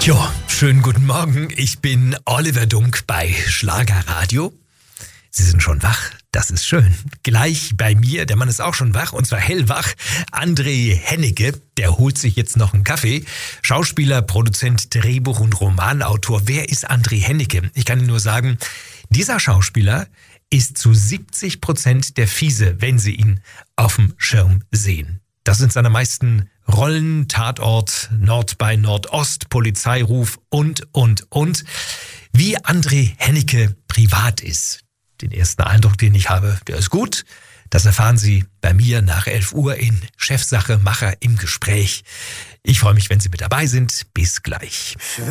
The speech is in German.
Ja, schönen guten Morgen. Ich bin Oliver Dunk bei Schlagerradio. Sie sind schon wach, das ist schön. Gleich bei mir, der Mann ist auch schon wach, und zwar hellwach, André Hennecke. Der holt sich jetzt noch einen Kaffee. Schauspieler, Produzent, Drehbuch- und Romanautor. Wer ist André Hennecke? Ich kann Ihnen nur sagen, dieser Schauspieler ist zu 70% der Fiese, wenn Sie ihn auf dem Schirm sehen. Das sind seine meisten Rollen: Tatort, Nord bei Nordost, Polizeiruf und. Wie André Hennecke privat ist, den ersten Eindruck, den ich habe, der ist gut. Das erfahren Sie bei mir nach 11 Uhr in Chefsache Macher im Gespräch. Ich freue mich, wenn Sie mit dabei sind. Bis gleich.